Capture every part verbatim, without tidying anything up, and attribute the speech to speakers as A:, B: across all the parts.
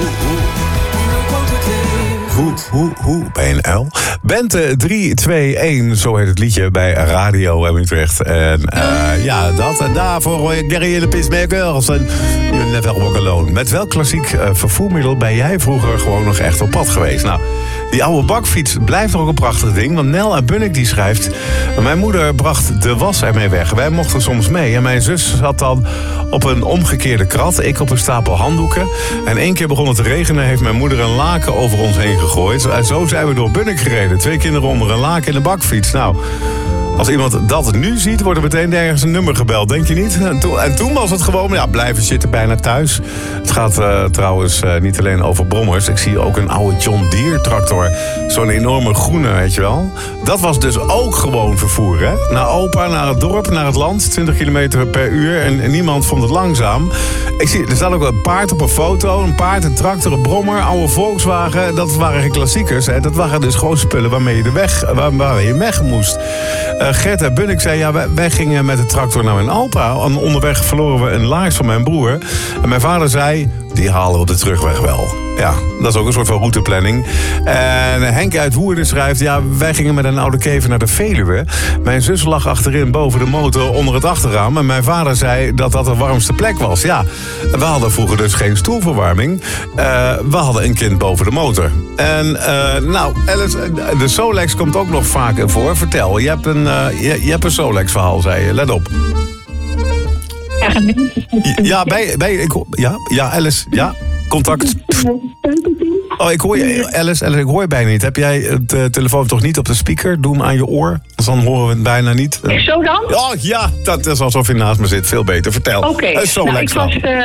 A: Hoe, hoe, hoe, bij een L. Bente drie twee een, zo heet het liedje bij Radio in Utrecht. En uh, ja, dat en daarvoor hoor ik Gary in de Peacemakers en You Never Walk Alone. Met welk klassiek uh, vervoermiddel ben jij vroeger gewoon nog echt op pad geweest? Nou, die oude bakfiets blijft toch ook een prachtig ding. Want Nel uit Bunnik die schrijft: mijn moeder bracht de was ermee weg. Wij mochten soms mee. En mijn zus zat dan op een omgekeerde krat. Ik op een stapel handdoeken. En één keer begon het te regenen. Heeft mijn moeder een laken over ons heen gegooid. En zo zijn we door Bunnik gereden. Twee kinderen onder een laken in de bakfiets. Nou, als iemand dat nu ziet, wordt er meteen ergens een nummer gebeld. Denk je niet? En toen, en toen was het gewoon, ja, blijven zitten bijna thuis. Het gaat uh, trouwens uh, niet alleen over brommers. Ik zie ook een oude John Deere tractor. Zo'n enorme groene, weet je wel. Dat was dus ook gewoon vervoer, hè? Naar opa, naar het dorp, naar het land. twintig kilometer per uur. En, en niemand vond het langzaam. Ik zie, er staat ook een paard op een foto. Een paard, een tractor, een brommer, oude Volkswagen. Dat waren geen klassiekers, hè? Dat waren dus gewoon spullen waarmee je de weg, waar, waar je weg moest. Uh, Gert uit Bunnik zei, ja, wij, wij gingen met de tractor naar mijn opa. En onderweg verloren we een laars van mijn broer. En mijn vader zei, die halen we op de terugweg wel. Ja, dat is ook een soort van routeplanning. En Henk uit Woerden schrijft, ja, wij gingen met een oude kever naar de Veluwe. Mijn zus lag achterin boven de motor onder het achterraam. En mijn vader zei dat dat de warmste plek was. Ja, we hadden vroeger dus geen stoelverwarming. Uh, we hadden een kind boven de motor. En uh, nou, Alice, de Solex komt ook nog vaker voor. Vertel, je hebt een, uh, je, je hebt een Solex verhaal, zei je. Let op. Ja, bij, bij, ik, ja, ja, Alice, ja, contact. Oh, ik hoor je, Alice, Alice, ik hoor je bijna niet. Heb jij het uh, telefoon toch niet op de speaker? Doe hem aan je oor, dus dan horen we het bijna niet.
B: Ik zo dan?
A: Oh ja, dat is alsof je naast me zit. Veel beter, vertel.
B: Oké, okay. nou, ik was uh,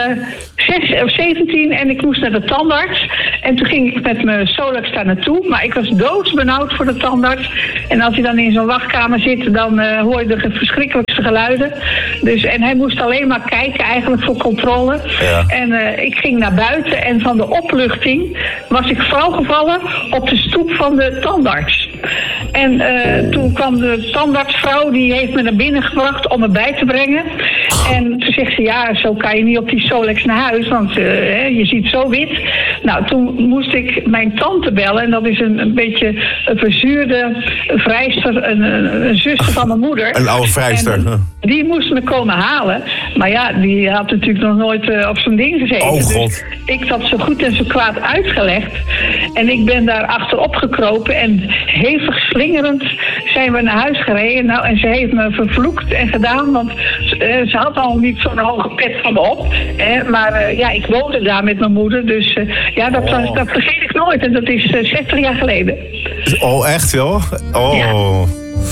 B: zes of zeventien en ik moest naar de tandarts. En toen ging ik met mijn Solex daar naartoe. Maar ik was doodsbenauwd voor de tandarts. En als je dan in zo'n wachtkamer zit, dan uh, hoor je de verschrikkelijkste geluiden. Dus, en hij moest alleen maar kijken eigenlijk voor controle. Ja. En uh, ik ging naar buiten en van de opluchting was ik flauwgevallen op de stoep van de tandarts. En uh, toen kwam de tandartsvrouw, die heeft me naar binnen gebracht om me bij te brengen. En toen zegt ze, ja, zo kan je niet op die Solex naar huis, want uh, je ziet zo wit. Nou, toen moest ik mijn tante bellen. En dat is een, een beetje een verzuurde vrijster, een, een, een zuster van mijn moeder.
A: Een oude vrijster. En
B: die moest me komen halen. Maar ja, die had natuurlijk nog nooit uh, op zo'n ding gezeten.
A: Oh, God.
B: Dus ik had zo goed en zo kwaad uitgelegd. En ik ben daar achterop gekropen en hevig slingerend zijn we naar huis gereden. Nou, en ze heeft me vervloekt en gedaan, want uh, ze had al niet zo'n hoge pet van me op. Eh, maar uh, ja, ik woonde daar met mijn moeder, dus uh, ja, dat,
A: oh.
B: was, dat vergeet ik nooit. En dat is uh, zestig jaar geleden.
A: Oh, echt joh? Oh. Ja.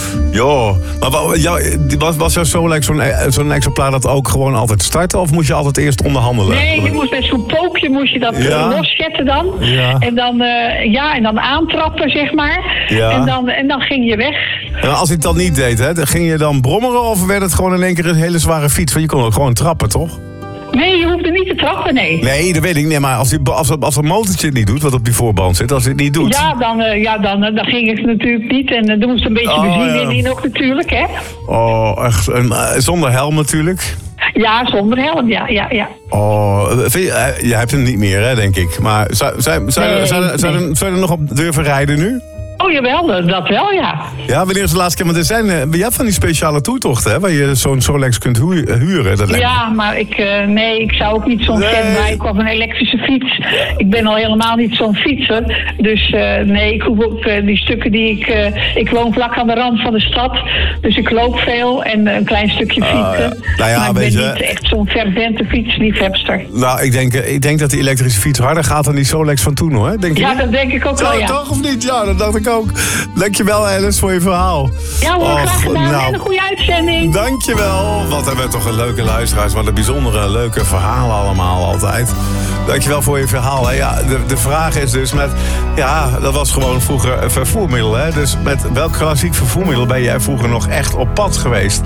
A: Jo, maar was, was jouw Solex zo'n, zo'n exemplaar dat ook gewoon altijd startte? Of moest je altijd eerst onderhandelen?
B: Nee, je moest met zo'n pookje moest je dat ja. loszetten dan. Ja. En dan, uh, ja, en dan aantrappen, zeg maar. Ja. En, dan, en dan ging je weg.
A: En als je het dan niet deed, hè, ging je dan brommeren of werd het gewoon in één keer een hele zware fiets? Want je kon ook gewoon trappen, toch?
B: Nee, je hoeft er niet te trappen, nee.
A: Nee, dat weet ik niet. Maar als, die, als, als een motortje het niet doet, wat op die voorband zit, als het niet doet...
B: Ja, dan, uh, ja, dan, uh, dan ging het natuurlijk niet. En uh, er moest een beetje oh, benzine ja. in ook natuurlijk, hè.
A: Oh, echt. En, uh, zonder helm natuurlijk.
B: Ja, zonder helm, ja, ja, ja.
A: Oh, vind je, uh, je hebt hem niet meer, hè, denk ik. Maar zou, zou, zou, nee, zou, zou, nee. zou je er nog op durven rijden nu?
B: Oh jawel, dat wel, ja.
A: Ja, wanneer is de laatste keer? Want er zijn, je hebt van die speciale toetochten, hè, waar je zo'n Solex kunt huren. Dat
B: ja, maar ik, uh, nee, ik zou ook niet zo'n nee. fatbike of een elektrische fiets. Ik ben al helemaal niet zo'n fietser. Dus uh, nee, ik hoef ook uh, die stukken die ik... Uh, ik woon vlak aan de rand van de stad. Dus ik loop veel en uh, een klein stukje fietsen. Uh, ja. Nou ja, maar ik ben je, niet echt zo'n fervente fietsliefhebster.
A: Nou, ik denk, ik denk dat die elektrische fiets harder gaat dan die Solex van toen, hoor. Denk
B: ja,
A: je?
B: Dat denk ik ook wel, ja.
A: Toch of niet? Ja, dat dacht ik ook. Dankjewel, Alice, voor je verhaal.
B: Ja hoor, oh, graag gedaan. Nou, en een goede uitzending.
A: Dankjewel. Wat hebben we toch een leuke luisteraars. Wat een bijzondere, leuke verhalen allemaal altijd. Dankjewel voor je verhaal. Hè. Ja, de, de vraag is dus met... Ja, dat was gewoon vroeger een vervoermiddel. Hè. Dus met welk klassiek vervoermiddel ben jij vroeger nog echt op pad geweest?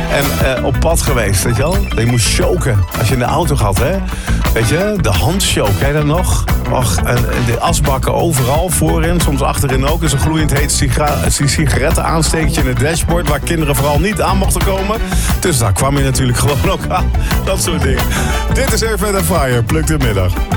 A: En uh, op pad geweest, weet je wel? Je moest choken als je in de auto gaat, hè? Weet je, de handshow, ken je dat nog? Och, en de asbakken overal, voorin, soms achterin ook. Dus een gloeiend heet siga- sigarettenaanstekertje in het dashboard... waar kinderen vooral niet aan mochten komen. Dus daar kwam je natuurlijk gewoon ook aan. Dat soort dingen. Dit is Earth, Wind and Fire, Pluk de middag.